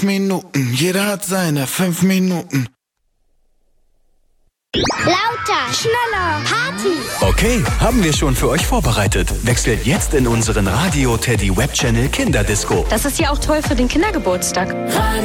Minuten, jeder hat seine 5 Minuten. Lauter, schneller, Party. Okay, haben wir schon für euch vorbereitet. Wechselt jetzt in unseren Radio Teddy Webchannel Kinderdisco. Das ist ja auch toll für den Kindergeburtstag.